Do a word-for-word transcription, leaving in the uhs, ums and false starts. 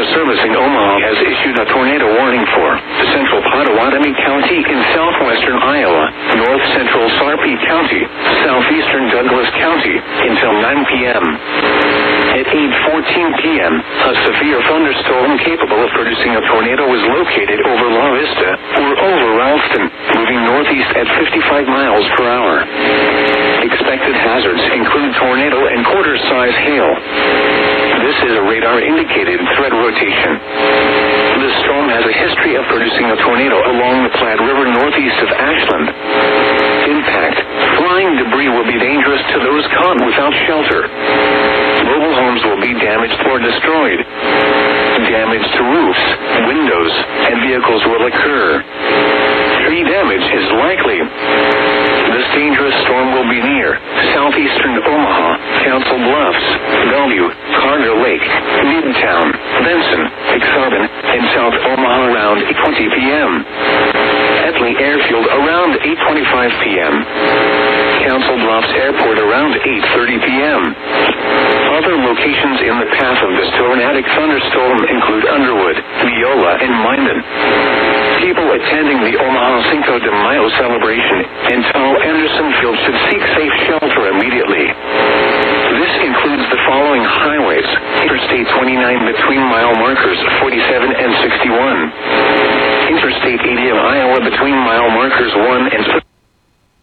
servicing Omaha has issued a tornado warning for central Pottawatomie County in southwestern Iowa, north central Sarpy County, southeastern Douglas County, until nine p.m. At eight fourteen p.m., a severe thunderstorm capable of producing a tornado was located over La Vista, or over Ralston, moving northeast at fifty-five miles per hour. Expected hazards include tornado and quarter-size hail. This is a radar-indicated threat rotation. This storm has a history of producing a tornado along the Platte River northeast of Ashland. Impact: flying debris will be dangerous to those caught without shelter. Mobile homes will be damaged or destroyed. Damage to roofs, windows, and vehicles will occur. Tree damage is likely. This dangerous storm will be near southeastern Omaha, Council Bluffs, Bellevue, Carter Lake, Midtown, Benson, Exarban, and South Omaha around eight twenty p.m. Etley Airfield around eight twenty-five p.m. Council Bluffs Airport around eight thirty p.m. Other locations in the path of this tornadic thunderstorm include Underwood, Leola, and Minden. People attending the Omaha Cinco de Mayo celebration in Tall Anderson Field should seek safe shelter immediately. This includes the following highways: Interstate twenty-nine between mile markers forty-seven and sixty-one. Interstate eighty in Iowa between mile markers one and